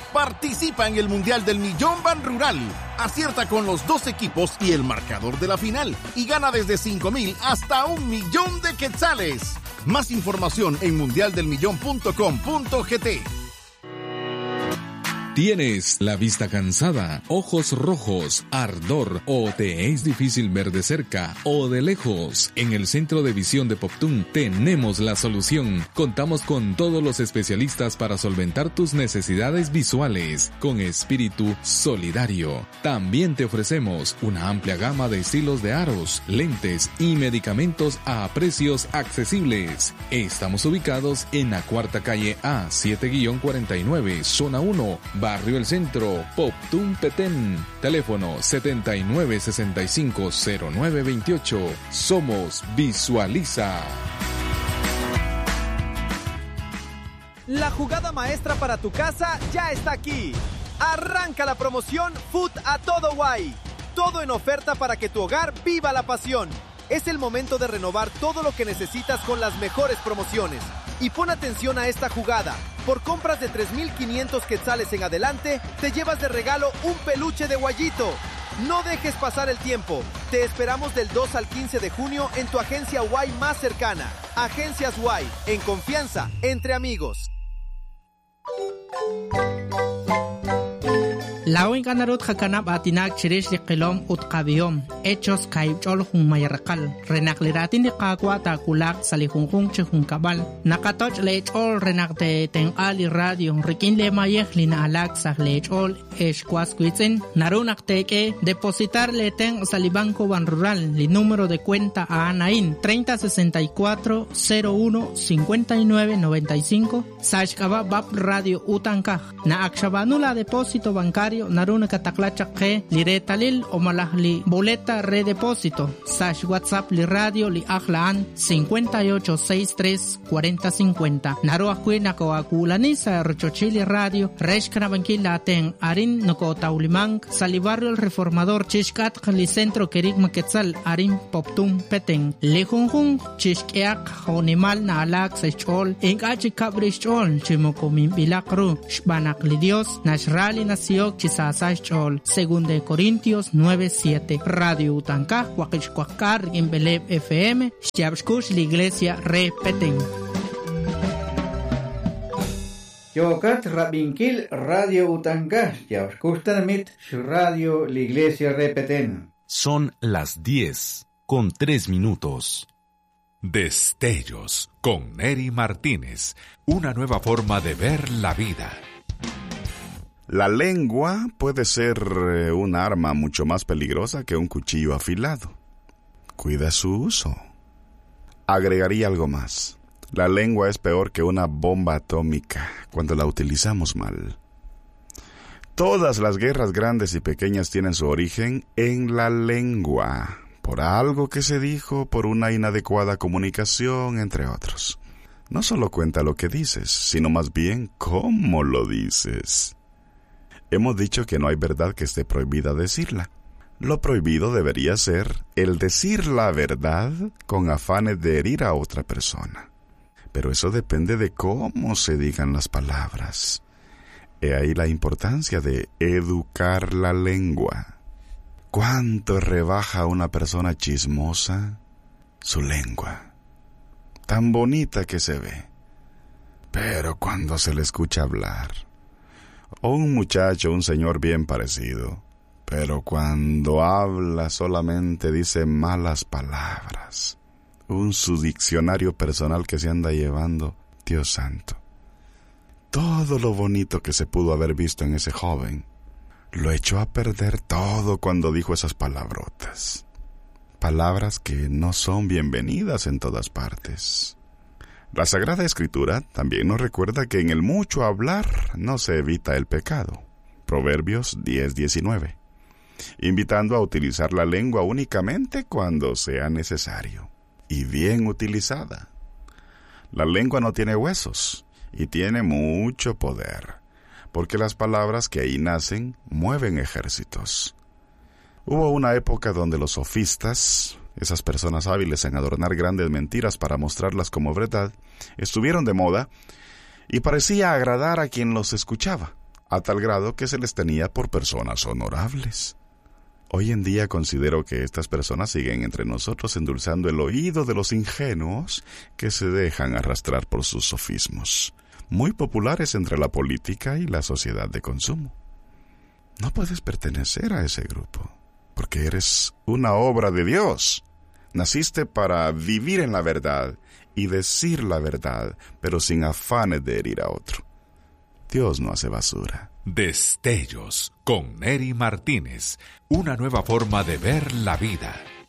Participa en el Mundial del Millón Banrural. Acierta con los 2 equipos y el marcador de la final. Y gana desde 5,000 hasta 1,000,000 de quetzales. Más información en mundialdelmillón.com.gt. ¿Tienes la vista cansada, ojos rojos, ardor o te es difícil ver de cerca o de lejos? En el Centro de Visión de Poptún tenemos la solución. Contamos con todos los especialistas para solventar tus necesidades visuales con espíritu solidario. También te ofrecemos una amplia gama de estilos de aros, lentes y medicamentos a precios accesibles. Estamos ubicados en la 4ª calle A, 7-49, zona 1, Barrio El Centro, Poptún, Petén. Teléfono 7965-0928. Somos Visualiza. La jugada maestra para tu casa ya está aquí. Arranca la promoción Food a todo guay. Todo en oferta para que tu hogar viva la pasión. Es el momento de renovar todo lo que necesitas con las mejores promociones. Y pon atención a esta jugada. Por compras de 3,500 quetzales en adelante, te llevas de regalo un peluche de Guayito. No dejes pasar el tiempo. Te esperamos del 2 al 15 de junio en tu agencia Guay más cercana. Agencias Guay, en confianza, entre amigos. Lawin kanarut hakanap atinak chirish liqilom utqabiom hechos kaibchol jun mayarqal renakliratin liqaqwa takulak salihunjun chihun kabal nakatoch lechol renakte tenqali radio rikin le mayej lina alak sah lechol eshkwasquitzen narunakteke depositar le ten salibanco banrural li número de cuenta a Anaín 3064 01 59 95 sashkaba bab radio utankaj na akshabanula depósito bancario naruna kataklachaqe li retalil o malahli boleta redepósito sash WhatsApp li radio li ajlaan 5863 4050 naru akwina ko akulani sa rochochili radio reshkana bankila ten arin noko taulimang salibarrio el reformador chishkat li centro kerik maketzal arin Poptún Petén lejunjun chishkeak honimal na alak sechol engachi kabrichol chimokomin bilakru shbanak li Dios nashrali nasiok chisasachol según de Corintios 9:7 Radio Utankaj Huaquichcuacar en Beleb FM Xabshkush la iglesia Re Petén. Yokat Rabinkil Radio Utankaj Xabshkushtanamit Radio la iglesia Re Petén. Son las 10:03. Destellos con Neri Martínez. Una nueva forma de ver la vida. La lengua puede ser un arma mucho más peligrosa que un cuchillo afilado. Cuida su uso. Agregaría algo más. La lengua es peor que una bomba atómica cuando la utilizamos mal. Todas las guerras grandes y pequeñas tienen su origen en la lengua, por algo que se dijo, por una inadecuada comunicación, entre otros. No solo cuenta lo que dices, sino más bien cómo lo dices. Hemos dicho que no hay verdad que esté prohibida decirla. Lo prohibido debería ser el decir la verdad con afanes de herir a otra persona. Pero eso depende de cómo se digan las palabras. He ahí la importancia de educar la lengua. ¿Cuánto rebaja a una persona chismosa? Su lengua. Tan bonita que se ve. Pero cuando se le escucha hablar, o un muchacho, un señor bien parecido, pero cuando habla solamente dice malas palabras. Su diccionario personal que se anda llevando, Dios santo. Todo lo bonito que se pudo haber visto en ese joven, lo echó a perder todo cuando dijo esas palabrotas. Palabras que no son bienvenidas en todas partes. La Sagrada Escritura también nos recuerda que en el mucho hablar no se evita el pecado. Proverbios 10:19. Invitando a utilizar la lengua únicamente cuando sea necesario. Y bien utilizada. La lengua no tiene huesos y tiene mucho poder, porque las palabras que ahí nacen mueven ejércitos. Hubo una época donde los sofistas, esas personas hábiles en adornar grandes mentiras para mostrarlas como verdad, estuvieron de moda y parecía agradar a quien los escuchaba. a tal grado que se les tenía por personas honorables. Hoy en día considero que estas personas siguen entre nosotros endulzando el oído de los ingenuos que se dejan arrastrar por sus sofismos, muy populares entre la política y la sociedad de consumo. No puedes pertenecer a ese grupo, porque eres una obra de Dios. Naciste para vivir en la verdad y decir la verdad, pero sin afanes de herir a otro. Dios no hace basura. Destellos con Neri Martínez, una nueva forma de ver la vida.